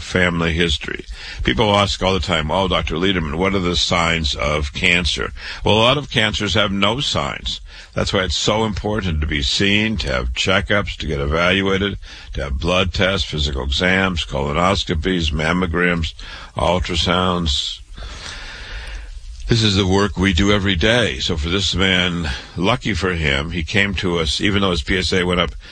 family history. People ask all the time, oh, Dr. Lederman, what are the signs of cancer? Well, a lot of cancers have no signs. That's why it's so important to be seen, to have checkups, to get evaluated, to have blood tests, physical exams, colonoscopies, mammograms, ultrasounds. This is the work we do every day. So for this man, lucky for him, he came to us, even though his PSA went up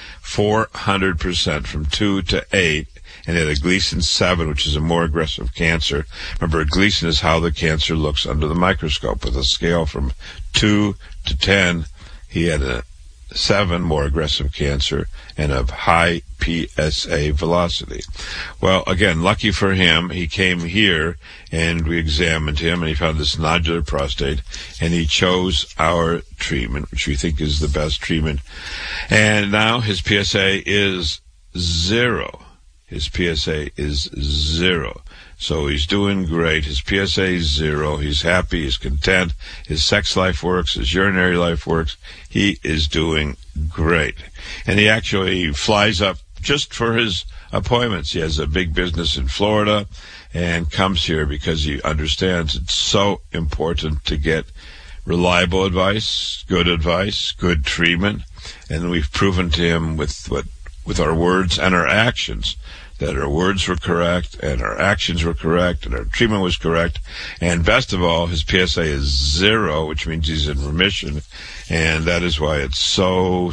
400% from 2 to 8, and he had a Gleason 7, which is a more aggressive cancer. Remember, Gleason is how the cancer looks under the microscope. With a scale from 2 to 10, he had a 7, more aggressive cancer, and of high PSA velocity. Well, again, lucky for him, he came here, and we examined him, and he found this nodular prostate, and he chose our treatment, which we think is the best treatment. And now his PSA is 0. His PSA is 0. So he's doing great. His PSA is 0. He's happy. He's content. His sex life works. His urinary life works. He is doing great. And he actually flies up just for his appointments. He has a big business in Florida and comes here because he understands it's so important to get reliable advice, good treatment. And we've proven to him with our words and our actions that our words were correct, and our actions were correct, and our treatment was correct. And best of all, his PSA is 0, which means he's in remission. And that is why it's so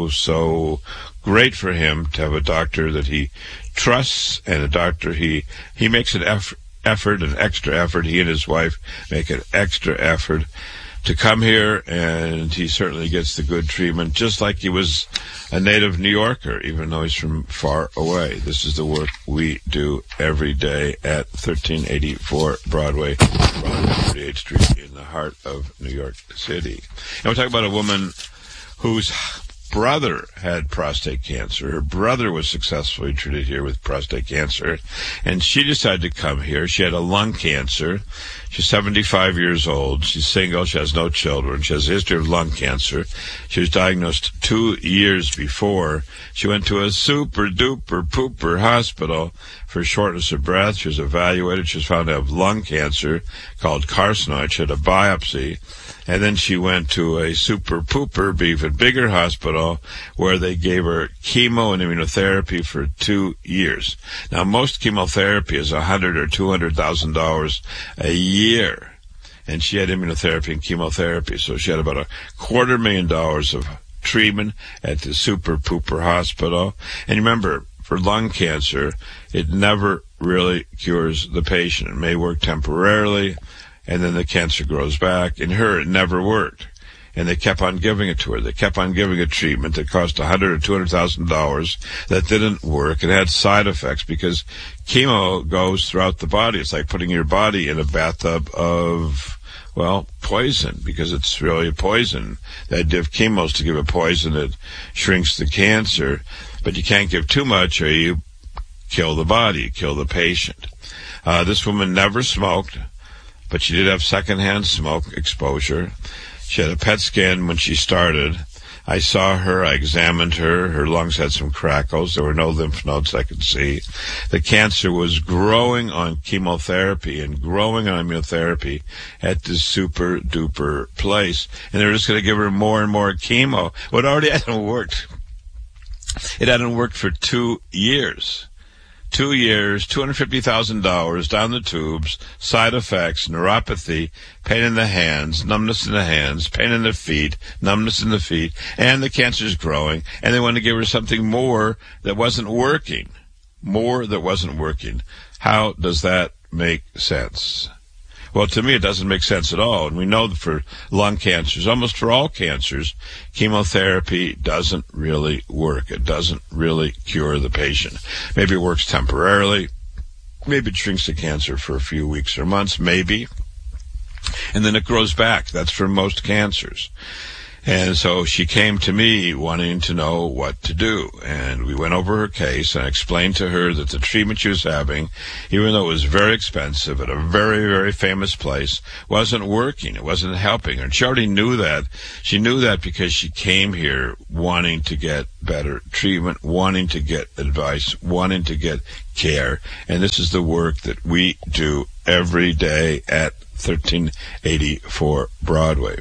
great for him to have a doctor that he trusts, and a doctor he makes an effort, an extra effort. He and his wife make an extra effort to come here, and he certainly gets the good treatment, just like he was a native New Yorker, even though he's from far away. This is the work we do every day at 1384 Broadway 38th Street in the heart of New York City. And we're talking about a woman whose brother had prostate cancer. Her brother was successfully treated here with prostate cancer, and she decided to come here. She had a lung cancer. She's 75 years old. She's single. She has no children. She has a history of lung cancer. She was diagnosed 2 years before. She went to a super-duper pooper hospital for shortness of breath. She was evaluated. She was found to have lung cancer called carcinoid. She had a biopsy. And then she went to a super-pooper, even bigger hospital where they gave her chemo and immunotherapy for 2 years. Now, most chemotherapy is $100,000 or $200,000 a year. And she had immunotherapy and chemotherapy. So she had about $250,000 of treatment at the super-pooper hospital. And remember, for lung cancer, it never really cures the patient. It may work temporarily, and then the cancer grows back. In her, it never worked. And they kept on giving it to her. They kept on giving a treatment that cost $100,000 or $200,000 that didn't work. It had side effects because chemo goes throughout the body. It's like putting your body in a bathtub of, poison, because it's really a poison. The idea of chemo is to give a poison that shrinks the cancer, but you can't give too much or you kill the body, you kill the patient. This woman never smoked, but she did have secondhand smoke exposure. She had a PET scan when she started. I saw her. I examined her. Her lungs had some crackles. There were no lymph nodes I could see. The cancer was growing on chemotherapy and growing on immunotherapy at this super-duper place. And they were just going to give her more and more chemo. Well, it already hadn't worked. It hadn't worked for 2 years. 2 years, $250,000 down the tubes, side effects, neuropathy, pain in the hands, numbness in the hands, pain in the feet, numbness in the feet, and the cancer's growing, and they wanted to give her something more that wasn't working. More that wasn't working. How does that make sense? Well, to me, it doesn't make sense at all. And we know that for lung cancers, almost for all cancers, chemotherapy doesn't really work. It doesn't really cure the patient. Maybe it works temporarily. Maybe it shrinks the cancer for a few weeks or months, maybe. And then it grows back. That's for most cancers. And so she came to me wanting to know what to do. And we went over her case and I explained to her that the treatment she was having, even though it was very expensive at a very, very famous place, wasn't working. It wasn't helping her. And she already knew that. She knew that because she came here wanting to get better treatment, wanting to get advice, wanting to get care. And this is the work that we do every day at 1384 Broadway.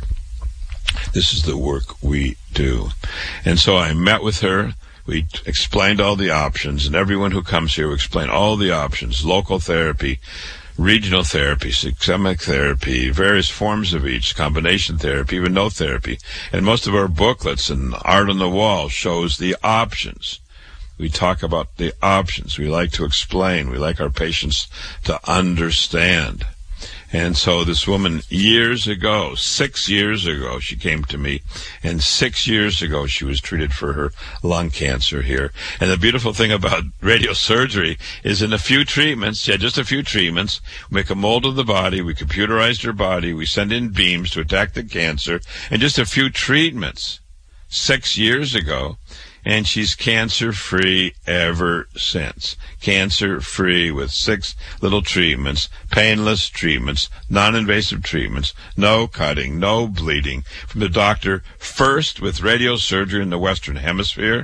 This is the work we do. And so I met with her. We explained all the options, and everyone who comes here, we explain all the options: local therapy, regional therapy, systemic therapy, various forms of each, combination therapy, even no therapy. And most of our booklets and art on the wall shows the options. We talk about the options. We like to explain. We like our patients to understand. And so this woman, years ago, 6 years ago, she came to me, and 6 years ago she was treated for her lung cancer here. And the beautiful thing about radiosurgery is in a few treatments, just a few treatments, we make a mold of the body, we computerized her body, we send in beams to attack the cancer, and just a few treatments 6 years ago, and she's cancer-free ever since. Cancer-free with 6 little treatments, painless treatments, non-invasive treatments, no cutting, no bleeding. From the doctor, first with radiosurgery in the Western Hemisphere.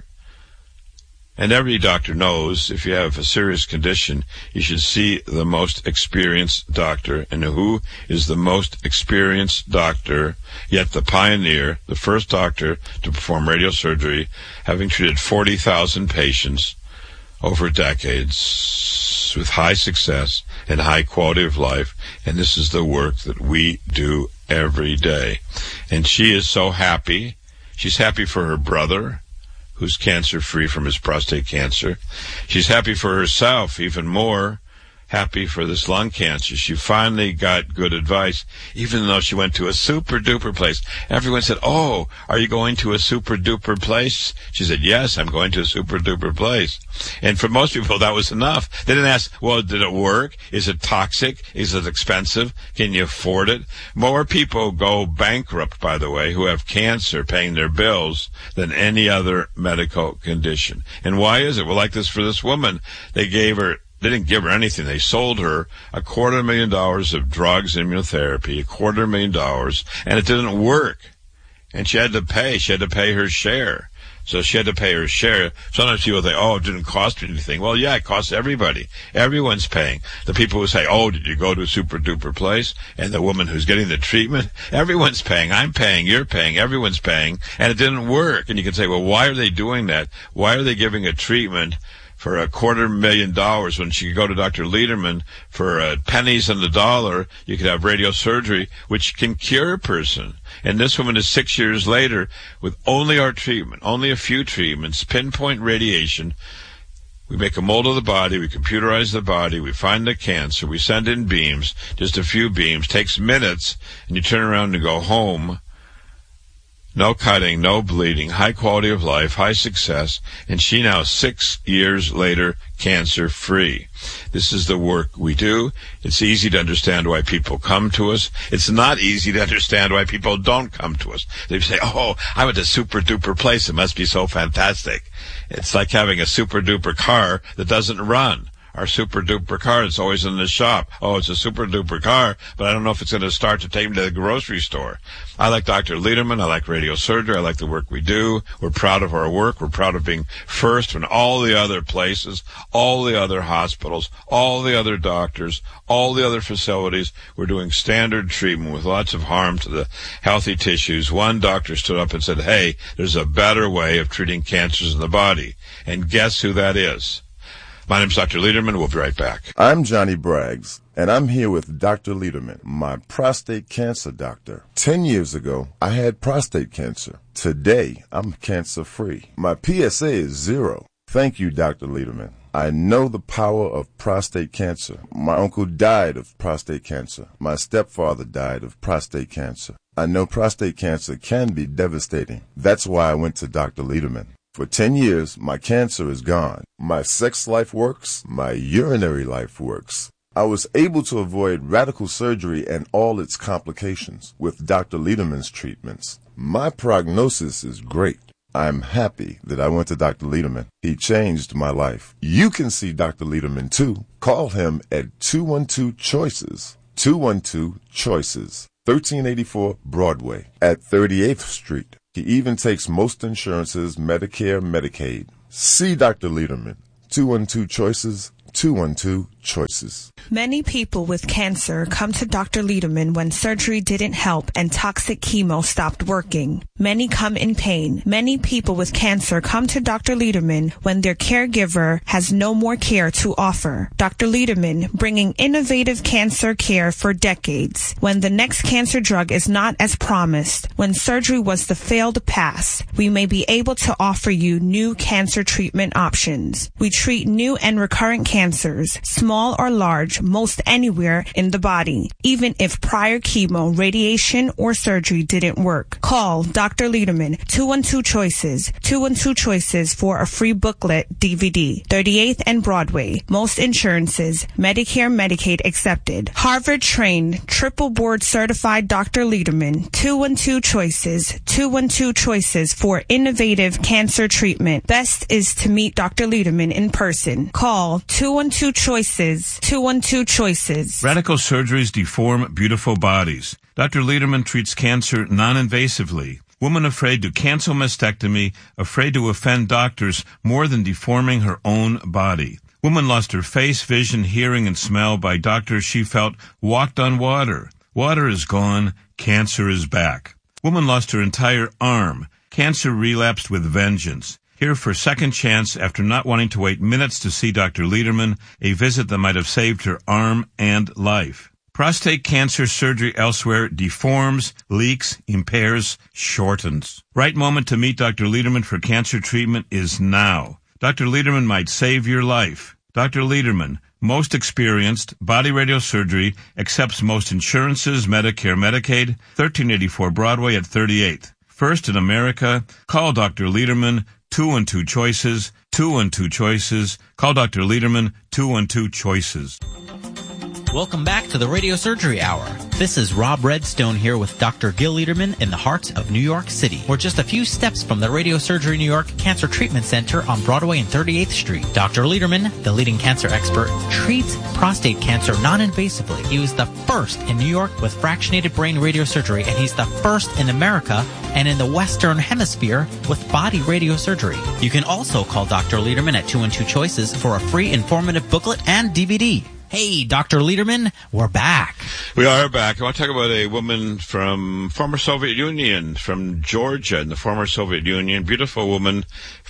And every doctor knows if you have a serious condition, you should see the most experienced doctor. And who is the most experienced doctor, yet the pioneer, the first doctor to perform radiosurgery, having treated 40,000 patients over decades with high success and high quality of life. And this is the work that we do every day. And she is so happy. She's happy for her brother, who's cancer-free from his prostate cancer. She's happy for herself, even more happy for this lung cancer. She finally got good advice, even though she went to a super-duper place. Everyone said, "Oh, are you going to a super-duper place?" She said, "Yes, I'm going to a super-duper place." And for most people, that was enough. They didn't ask, well, did it work? Is it toxic? Is it expensive? Can you afford it? More people go bankrupt, by the way, who have cancer paying their bills than any other medical condition. And why is it? Well, like this for this woman, they didn't give her anything. They sold her $250,000 of drugs, immunotherapy, $250,000, and it didn't work. And she had to pay her share. So she had to pay her share. Sometimes people think, oh, it didn't cost me anything. Well, yeah, it costs everybody. Everyone's paying. The people who say, oh, did you go to a super-duper place? And the woman who's getting the treatment, everyone's paying. I'm paying. You're paying. Everyone's paying. And it didn't work. And you can say, well, why are they doing that? Why are they giving a treatment for $250,000 when she could go to Dr. Lederman for pennies on the dollar? You could have radiosurgery, which can cure a person. And this woman is 6 years later with only our treatment, only a few treatments, pinpoint radiation. We make a mold of the body, we computerize the body, we find the cancer, we send in beams, just a few beams, takes minutes, and you turn around and go home. No cutting, no bleeding, high quality of life, high success, and she now 6 years later, cancer-free. This is the work we do. It's easy to understand why people come to us. It's not easy to understand why people don't come to us. They say, oh, I went to a super-duper place. It must be so fantastic. It's like having a super-duper car that doesn't run. Our super-duper car is always in the shop. Oh, it's a super-duper car, but I don't know if it's going to start to take me to the grocery store. I like Dr. Lederman. I like radiosurgery. I like the work we do. We're proud of our work. We're proud of being first when all the other places, all the other hospitals, all the other doctors, all the other facilities were doing standard treatment with lots of harm to the healthy tissues. One doctor stood up and said, hey, there's a better way of treating cancers in the body. And guess who that is? My name's Dr. Lederman. We'll be right back. I'm Johnny Braggs, and I'm here with Dr. Lederman, my prostate cancer doctor. 10 years ago, I had prostate cancer. Today, I'm cancer-free. My PSA is 0. Thank you, Dr. Lederman. I know the power of prostate cancer. My uncle died of prostate cancer. My stepfather died of prostate cancer. I know prostate cancer can be devastating. That's why I went to Dr. Lederman. For 10 years, my cancer is gone. My sex life works. My urinary life works. I was able to avoid radical surgery and all its complications with Dr. Lederman's treatments. My prognosis is great. I'm happy that I went to Dr. Lederman. He changed my life. You can see Dr. Lederman too. Call him at 212-CHOICES. 212-CHOICES. 1384 Broadway at 38th Street. He even takes most insurances, Medicare, Medicaid. See Dr. Lederman. 212-CHOICES. 212-CHOICES. Many people with cancer come to Dr. Lederman when surgery didn't help and toxic chemo stopped working. Many come in pain. Many people with cancer come to Dr. Lederman when their caregiver has no more care to offer. Dr. Lederman, bringing innovative cancer care for decades. When the next cancer drug is not as promised, when surgery was the failed pass, we may be able to offer you new cancer treatment options. We treat new and recurrent cancers, small or large, most anywhere in the body, even if prior chemo, radiation, or surgery didn't work. Call Dr. Lederman, 212-CHOICES, 212-CHOICES for a free booklet DVD, 38th and Broadway. Most insurances, Medicare, Medicaid accepted. Harvard-trained, triple board certified Dr. Lederman, 212-CHOICES, 212-CHOICES for innovative cancer treatment. Best is to meet Dr. Lederman in person. Call 212-CHOICES, 212-CHOICES. Radical surgeries deform beautiful bodies. Dr. Lederman treats cancer non-invasively. Woman afraid to cancel mastectomy, afraid to offend doctors more than deforming her own body. Woman lost her face, vision, hearing, and smell by doctors she felt walked on water. Water is gone. Cancer is back. Woman lost her entire arm. Cancer relapsed with vengeance. Here for second chance after not wanting to wait minutes to see Dr. Lederman, a visit that might have saved her arm and life. Prostate cancer surgery elsewhere deforms, leaks, impairs, shortens. Right moment to meet Dr. Lederman for cancer treatment is now. Dr. Lederman might save your life. Dr. Lederman, most experienced, body radiosurgery, accepts most insurances, Medicare, Medicaid, 1384 Broadway at 38th. First in America, call Dr. Lederman, 212-CHOICES, 212-CHOICES. Call Dr. Lederman, 212-CHOICES. Welcome back to the Radio Surgery Hour. This is Rob Redstone here with Dr. Gil Lederman in the heart of New York City. We're just a few steps from the Radio Surgery New York Cancer Treatment Center on Broadway and 38th Street. Dr. Lederman, the leading cancer expert, treats prostate cancer non-invasively. He was the first in New York with fractionated brain radiosurgery, and he's the first in America and in the Western Hemisphere with body radiosurgery. You can also call Dr. Lederman at 212-CHOICES for a free informative booklet and DVD. Hey, Dr. Lederman, we're back. We are back. I want to talk about a woman from former Soviet Union, from Georgia in the former Soviet Union. Beautiful woman,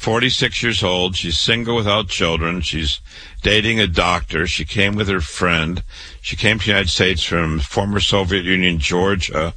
46 years old. She's single without children. She's dating a doctor. She came with her friend. She came to the United States from former Soviet Union, Georgia,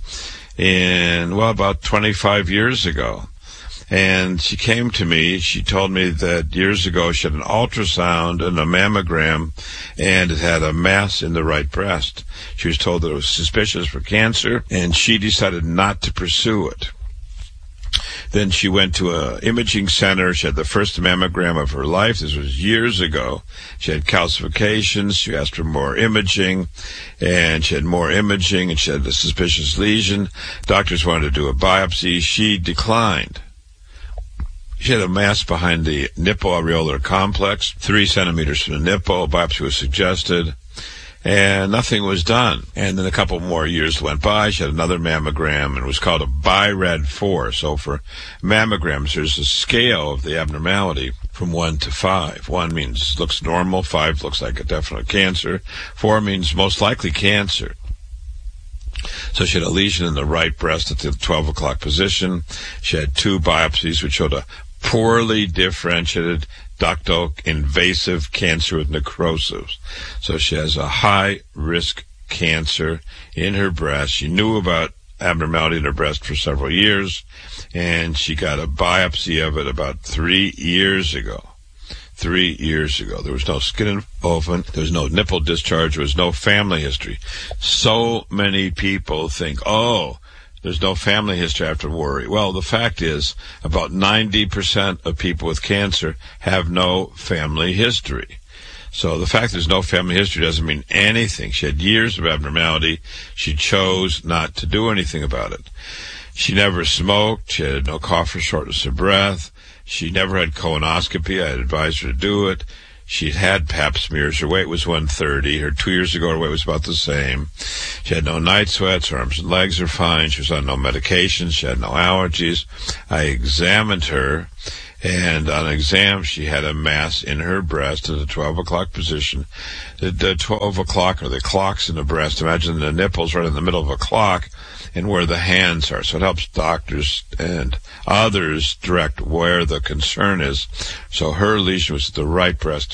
about 25 years ago. And she came to me. She told me that years ago she had an ultrasound and a mammogram, and it had a mass in the right breast. She was told that it was suspicious for cancer, and she decided not to pursue it. Then she went to an imaging center. She had the first mammogram of her life. This was years ago. She had calcifications. She asked for more imaging, and she had more imaging, and she had a suspicious lesion. Doctors wanted to do a biopsy. She declined. She had a mass behind the nipple areolar complex, 3 centimeters from the nipple. A biopsy was suggested, and nothing was done. And then a couple more years went by. She had another mammogram, and it was called a BI-RAD-4. So for mammograms, there's a scale of the abnormality from 1 to 5. 1 means looks normal, 5 looks like a definite cancer, 4 means most likely cancer. So she had a lesion in the right breast at the 12 o'clock position. She had 2 biopsies which showed a poorly differentiated ductal invasive cancer with necrosis. So she has a high-risk cancer in her breast. She knew about abnormality in her breast for several years, and she got a biopsy of it about 3 years ago. 3 years ago. There was no skin involvement. There was no nipple discharge. There was no family history. So many people think, there's no family history, I have to worry. Well, the fact is about 90% of people with cancer have no family history. So the fact there's no family history doesn't mean anything. She had years of abnormality. She chose not to do anything about it. She never smoked. She had no cough or shortness of breath. She never had colonoscopy. I had advised her to do it. She'd had pap smears. Her weight was 130. Her 2 years ago, her weight was about the same. She had no night sweats. Her arms and legs are fine. She was on no medications. She had no allergies. I examined her, and on exam, she had a mass in her breast at the 12 o'clock position. The 12 o'clock, or the clocks in the breast, imagine the nipples right in the middle of a clock, and where the hands are. So it helps doctors and others direct where the concern is. So her lesion was at the right breast,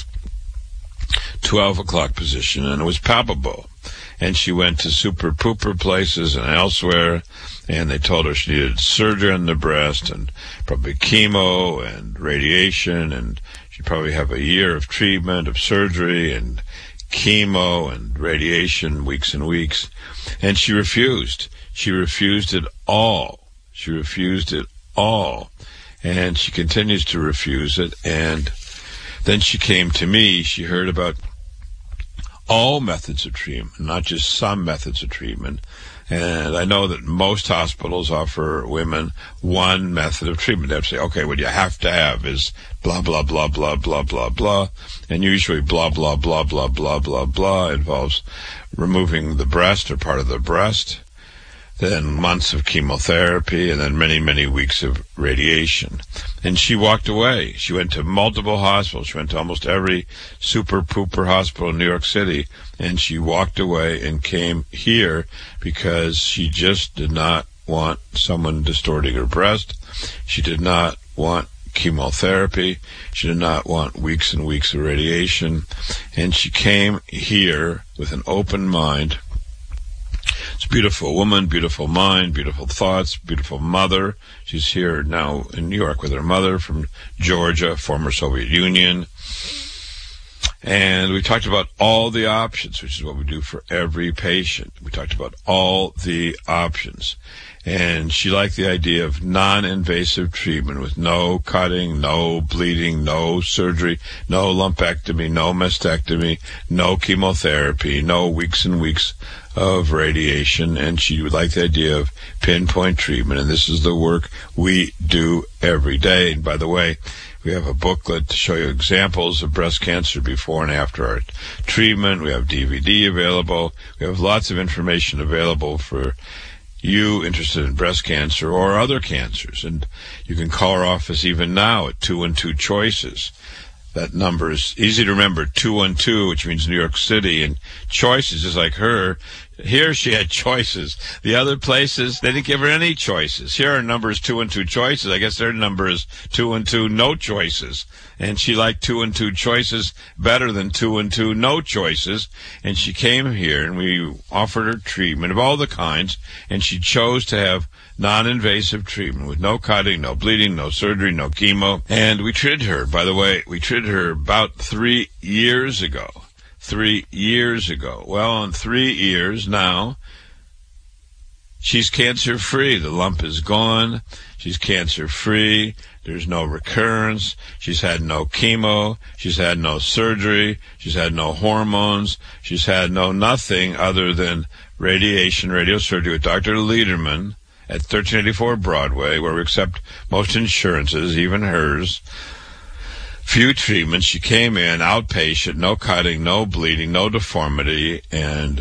12 o'clock position, and it was palpable. And she went to super pooper places and elsewhere, and they told her she needed surgery on the breast and probably chemo and radiation, and she'd probably have a year of treatment, of surgery and chemo and radiation, weeks and weeks. And she refused. She refused it all. She refused it all. And she continues to refuse it. And then she came to me. She heard about all methods of treatment, not just some methods of treatment. And I know that most hospitals offer women one method of treatment. They have to say, okay, what you have to have is blah, blah, blah, blah, blah, blah, blah. And usually blah, blah, blah, blah, blah, blah, blah involves removing the breast or part of the breast, then months of chemotherapy, and then many, many weeks of radiation. And she walked away. She went to multiple hospitals. She went to almost every super pooper hospital in New York City, and she walked away and came here because she just did not want someone distorting her breast. She did not want chemotherapy. She did not want weeks and weeks of radiation. And she came here with an open mind. It's a beautiful woman, beautiful mind, beautiful thoughts, beautiful mother. She's here now in New York with her mother from Georgia, former Soviet Union. And we talked about all the options, which is what we do for every patient. We talked about all the options. And she liked the idea of non-invasive treatment with no cutting, no bleeding, no surgery, no lumpectomy, no mastectomy, no chemotherapy, no weeks and weeks of radiation. And she would like the idea of pinpoint treatment. And this is the work we do every day. And by the way, we have a booklet to show you examples of breast cancer before and after our treatment. We have DVD available. We have lots of information available for you interested in breast cancer or other cancers. And you can call our office even now at 212 Choices. That number is easy to remember, 212, which means New York City, and Choices is like her. Here she had choices. The other places, they didn't give her any choices. Here our number is 212 Choices. I guess their number is 212 No Choices. And she liked 212 Choices better than 212 No Choices. And she came here and we offered her treatment of all the kinds. And she chose to have non-invasive treatment with no cutting, no bleeding, no surgery, no chemo. And we treated her. By the way, we treated her about 3 years ago. 3 years ago. Well, in 3 years now, she's cancer-free. The lump is gone. She's cancer-free. There's no recurrence. She's had no chemo. She's had no surgery. She's had no hormones. She's had no nothing other than radiation, radiosurgery with Dr. Lederman at 1384 Broadway, where we accept most insurances, even hers. Few treatments. She came in outpatient, no cutting, no bleeding, no deformity, and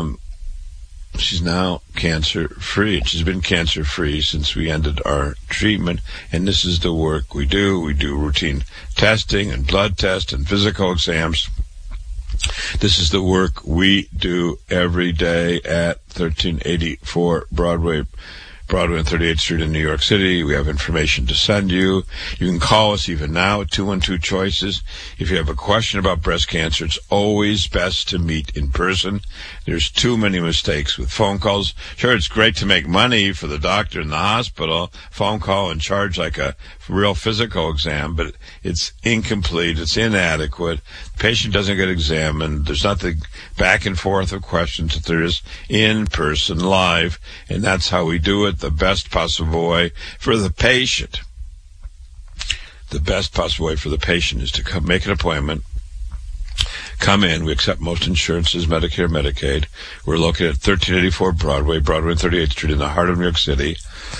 she's now cancer-free. She's been cancer-free since we ended our treatment, and this is the work we do. We do routine testing and blood tests and physical exams. This is the work we do every day at 1384 Broadway and 38th Street in New York City. We have information to send you. You can call us even now at 212 Choices. If you have a question about breast cancer, it's always best to meet in person. There's too many mistakes with phone calls. Sure, it's great to make money for the doctor in the hospital, phone call and charge like a real physical exam, but it's incomplete, it's inadequate. The patient doesn't get examined. There's not the back and forth of questions that there is in person, live, and that's how we do it the best possible way for the patient. The best possible way for the patient is to come make an appointment Come in. We accept most insurances, Medicare, Medicaid. We're located at 1384 Broadway and 38th Street in the heart of New York City.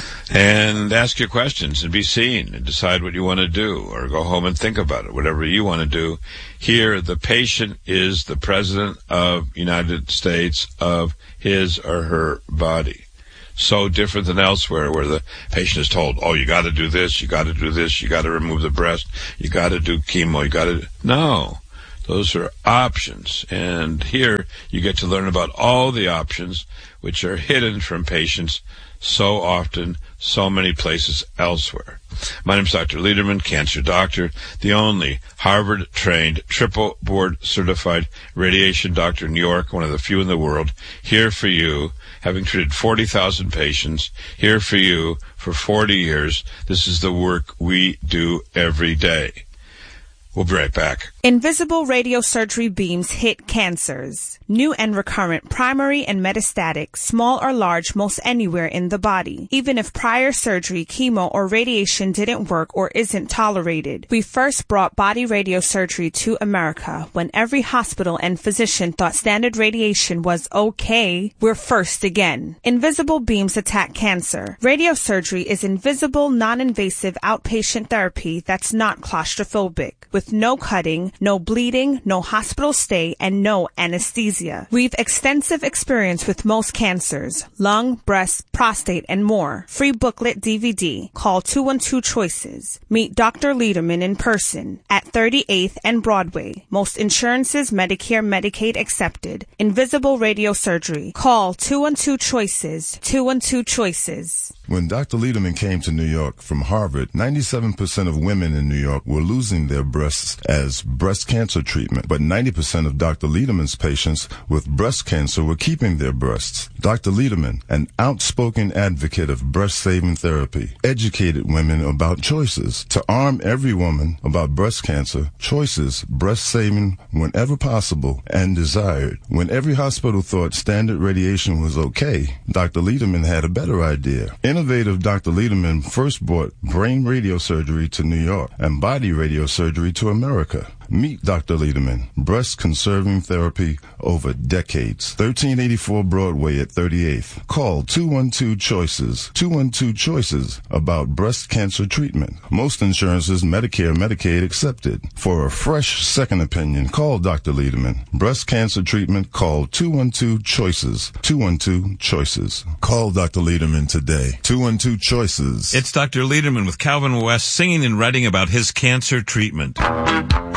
And ask your questions and be seen and decide what you want to do, or go home and think about it, whatever you want to do. Here, the patient is the president of the United States of his or her body. So different than elsewhere, where the patient is told, oh, you got to do this, you got to do this, you got to remove the breast, you got to do chemo, you got to... No, those are options. And here you get to learn about all the options which are hidden from patients so often, so many places elsewhere. My name is Dr. Lederman, cancer doctor, the only Harvard-trained, triple board-certified radiation doctor in New York, one of the few in the world, here for you, having treated 40,000 patients, here for you for 40 years. This is the work we do every day. We'll be right back. Invisible radiosurgery beams hit cancers. New and recurrent, primary and metastatic, small or large, most anywhere in the body. Even if prior surgery, chemo, or radiation didn't work or isn't tolerated. We first brought body radiosurgery to America when every hospital and physician thought standard radiation was okay. We're first again. Invisible beams attack cancer. Radiosurgery is invisible, non-invasive outpatient therapy that's not claustrophobic, with no cutting, no bleeding, no hospital stay, and no anesthesia. We've extensive experience with most cancers, lung, breast, prostate, and more. Free booklet DVD. Call 212-CHOICES. Meet Dr. Lederman in person at 38th and Broadway. Most insurances, Medicare, Medicaid accepted. Invisible radiosurgery. Call 212-CHOICES. 212-CHOICES. When Dr. Lederman came to New York from Harvard, 97% of women in New York were losing their breasts as breast cancer treatment, but 90% of Dr. Lederman's patients with breast cancer were keeping their breasts. Dr. Lederman, an outspoken advocate of breast-saving therapy, educated women about choices. To arm every woman about breast cancer, choices, breast-saving whenever possible and desired. When every hospital thought standard radiation was okay, Dr. Lederman had a better idea. Innovative Dr. Lederman first brought brain radiosurgery to New York and body radiosurgery to America. Meet Dr. Lederman, breast-conserving therapy over decades. 1384 Broadway at 38th. Call 212-CHOICES. 212-CHOICES about breast cancer treatment. Most insurances, Medicare, Medicaid accepted. For a fresh second opinion, call Dr. Lederman. Breast cancer treatment, call 212-CHOICES. 212-CHOICES. Call Dr. Lederman today. 212-CHOICES. It's Dr. Lederman with Calvin West singing and writing about his cancer treatment.